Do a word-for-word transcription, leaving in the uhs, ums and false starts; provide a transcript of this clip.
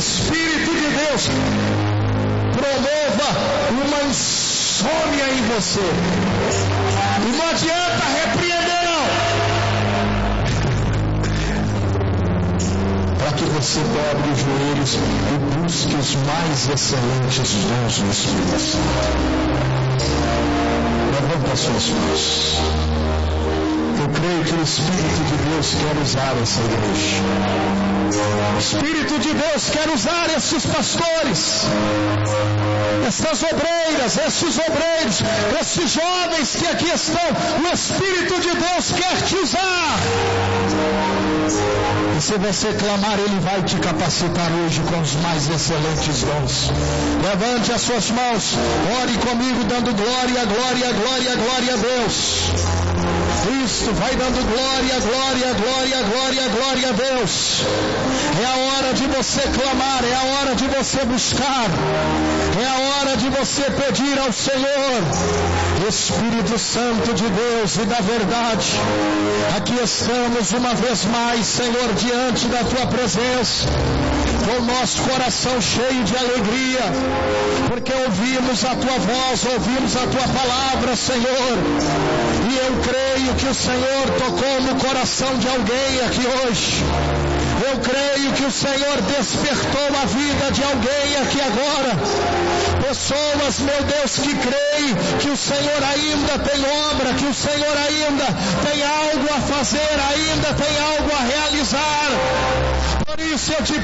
Espírito de Deus promova uma insônia em você. E não adianta repreender, não. Para que você dobre os joelhos e busque os mais excelentes dons do Espírito Santo. Levanta as suas mãos. Eu creio que o Espírito de Deus quer usar essa igreja. O Espírito de Deus quer usar esses pastores, essas obreiras, esses obreiros, esses jovens que aqui estão. O Espírito de Deus quer te usar. E se você clamar, Ele vai te capacitar hoje com os mais excelentes dons. Levante as suas mãos, ore comigo, dando glória, glória, glória, glória a Deus. Cristo vai dando glória, glória, glória, glória, glória a Deus. É a hora de você clamar, é a hora de você buscar, é a hora de você pedir ao Senhor. Espírito Santo de Deus e da verdade, aqui estamos uma vez mais, Senhor, diante da Tua presença, com o nosso coração cheio de alegria, porque ouvimos a Tua voz, ouvimos a Tua palavra, Senhor, e eu creio que o Senhor tocou no coração de alguém aqui hoje. Eu creio que o Senhor despertou a vida de alguém aqui agora. Pessoas, meu Deus, que creem que o Senhor ainda tem obra, que o Senhor ainda tem algo a fazer, ainda tem algo a realizar. Por isso eu te